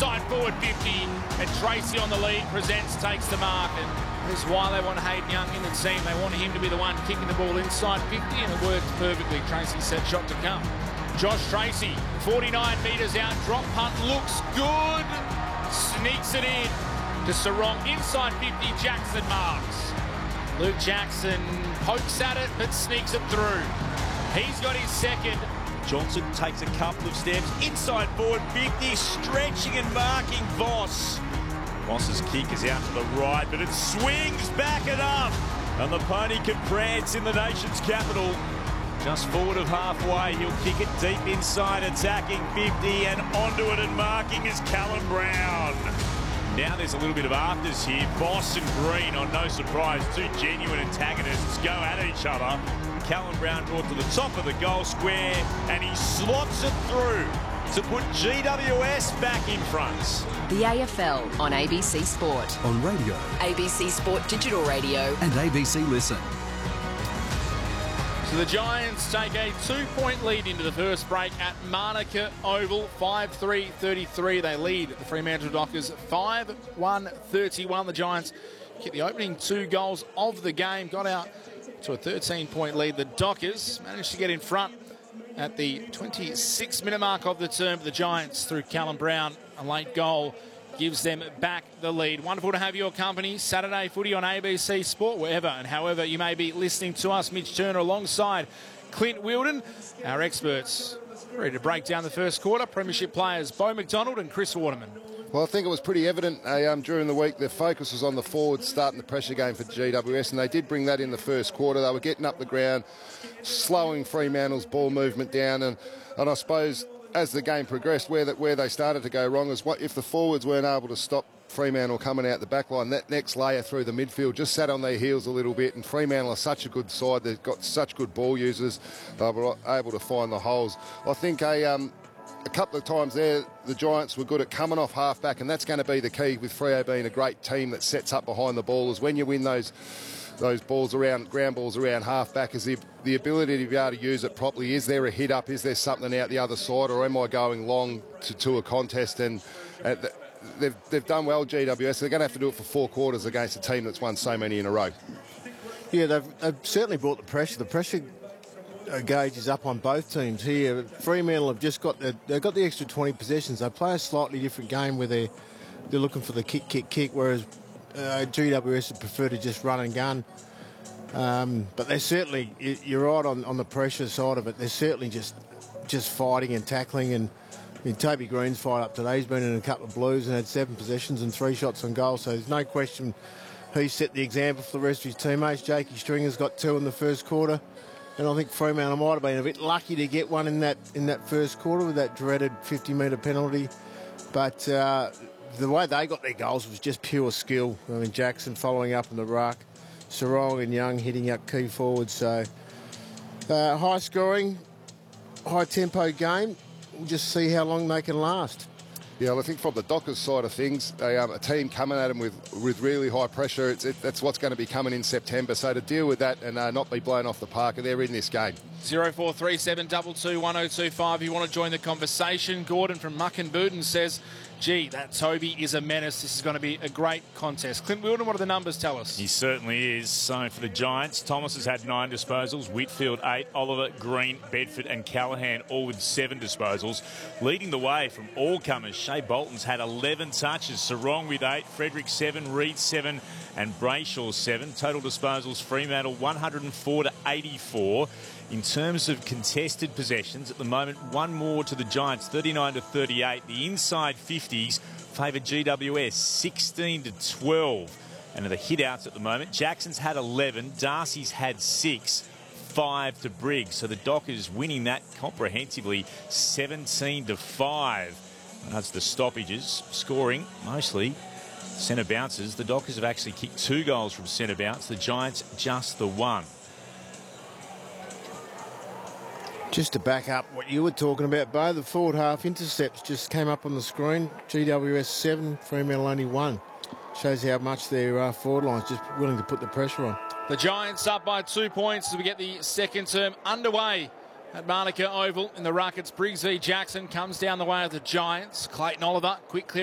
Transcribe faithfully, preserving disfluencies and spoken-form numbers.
inside forward fifty, and Tracy on the lead, presents, takes the mark, and this is why they want Hayden Young in the team. They want him to be the one kicking the ball inside fifty, and it worked perfectly. Tracy set shot to come. Josh Tracy, forty-nine metres out, drop punt, looks good, sneaks it in to Sarong, inside fifty, Jackson marks. Luke Jackson pokes at it, but sneaks it through. He's got his second. Johnson takes a couple of steps, inside forward fifty, stretching and marking Voss. Voss's kick is out to the right, but it swings back enough, and the pony can prance in the nation's capital. Just forward of halfway, he'll kick it deep inside, attacking fifty, and onto it and marking is Callum Brown. Now there's a little bit of afters here. Voss and Green, on no surprise, two genuine antagonists go at each other. Callum Brown brought to the top of the goal square, and he slots it through to put G W S back in front. The A F L on A B C Sport. On radio. A B C Sport Digital Radio. And A B C Listen. So the Giants take a two-point lead into the first break at Manuka Oval, five three thirty-three. They lead the Fremantle Dockers five one thirty-one. The Giants get the opening two goals of the game, got out to a thirteen-point lead. The Dockers managed to get in front at the twenty-six minute mark of the term. The Giants, through Callum Brown, a late goal, gives them back the lead. Wonderful to have your company. Saturday footy on A B C Sport, wherever and however you may be listening to us. Mitch Turner alongside Clint Wilden, our experts, ready to break down the first quarter. Premiership players Beau McDonald and Chris Waterman. Well, I think it was pretty evident uh, um, during the week their focus was on the forwards starting the pressure game for G W S, and they did bring that in the first quarter. They were getting up the ground, slowing Fremantle's ball movement down, and, and I suppose as the game progressed, where that where they started to go wrong is what if the forwards weren't able to stop Fremantle coming out the back line. That next layer through the midfield just sat on their heels a little bit, and Fremantle are such a good side. They've got such good ball users. They were able to find the holes. I think a... Um, A couple of times there, the Giants were good at coming off half-back, and that's going to be the key with Freo being a great team that sets up behind the ball, is when you win those those balls around, ground balls around half-back, is the, the ability to be able to use it properly. Is there a hit-up? Is there something out the other side, or am I going long to, to a contest? And uh, they've, they've done well, G W S. They're going to have to do it for four quarters against a team that's won so many in a row. Yeah, they've, they've certainly brought the pressure. The pressure gauge is up on both teams here. Fremantle have just got the, they've got the extra twenty possessions. They play a slightly different game where they're, they're looking for the kick, kick, kick, whereas uh, G W S would prefer to just run and gun. Um, but they're certainly, you're right on, on the pressure side of it, they're certainly just just fighting and tackling. And I mean, Toby Green's fired up today. He's been in a couple of blues and had seven possessions and three shots on goal, so there's no question he set the example for the rest of his teammates. Jakey Stringer's got two in the first quarter. And I think Fremantle might have been a bit lucky to get one in that in that first quarter with that dreaded fifty metre penalty. But uh, the way they got their goals was just pure skill. I mean, Jackson following up in the ruck, Sarong and Young hitting up key forwards. So uh, high scoring, high tempo game. We'll just see how long they can last. Yeah, well, I think from the Dockers side of things, they, um, a team coming at them with, with really high pressure, it's, it, that's what's going to be coming in September. So to deal with that and uh, not be blown off the park, they're in this game. zero four three seven two two one oh two five if you want to join the conversation. Gordon from Muckenbooten says, gee, that Toby is a menace. This is going to be a great contest. Clint Wilden, what do the numbers tell us? He certainly is. So for the Giants, Thomas has had nine disposals, Whitfield eight, Oliver, Green, Bedford and Callahan all with seven disposals. Leading the way from all comers, Shea Bolton's had eleven touches, Sarong with eight, Frederick seven, Reed seven and Brayshaw seven. Total disposals, Fremantle one hundred four to eighty-four. In terms of contested possessions, at the moment, one more to the Giants, thirty-nine to thirty-eight. The inside fifties favour G W S, sixteen to twelve. And the hit-outs at the moment, Jackson's had eleven, Darcy's had six, five to Briggs. So the Dockers winning that comprehensively, seventeen to five. And that's the stoppages, scoring mostly centre bounces. The Dockers have actually kicked two goals from centre bounce, the Giants just the one. Just to back up what you were talking about, Beau, the forward half intercepts just came up on the screen. G W S seven, Fremantle only one. Shows how much their uh, forward line's just willing to put the pressure on. The Giants up by two points as we get the second term underway at Manuka Oval in the Rockets. Briggs v Jackson comes down the way of the Giants. Clayton Oliver, quick clear.